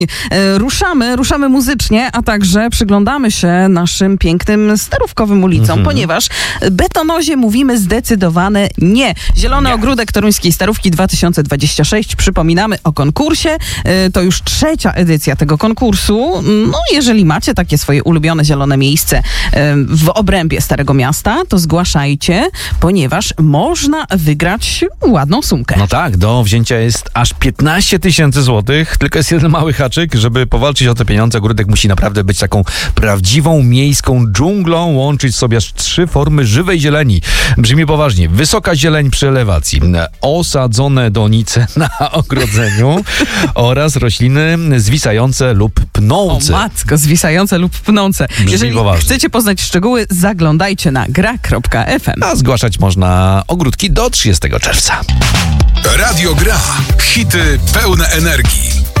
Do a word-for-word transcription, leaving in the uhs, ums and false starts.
Ruszamy, ruszamy muzycznie, a także przyglądamy się naszym pięknym starówkowym ulicom, mm-hmm. ponieważ betonozie mówimy zdecydowane nie. Zielony nie. Ogródek Toruńskiej Starówki dwa tysiące dwudziesty szósty. Przypominamy o konkursie. To już trzecia edycja tego konkursu. No, jeżeli macie takie swoje ulubione zielone miejsce w obrębie Starego Miasta, to zgłaszajcie, ponieważ można wygrać ładną sumkę. No tak, do wzięcia jest aż piętnaście tysięcy złotych, tylko jest jeden mały haczyk, żeby powalczyć o te pieniądze. Ogródek musi naprawdę być taką prawdziwą miejską dżunglą, łączyć sobie aż trzy formy żywej zieleni. Brzmi poważnie. Wysoka zieleń przy elewacji, osadzone donice na ogrodzeniu oraz rośliny zwisające lub pnące. O matko, zwisające lub pnące. Brzmi Jeżeli poważnie. chcecie poznać szczegóły, zaglądajcie na gra kropka ef em. A zgłaszać można ogródki do trzydziestego czerwca. Radio Gra. Hity pełne energii.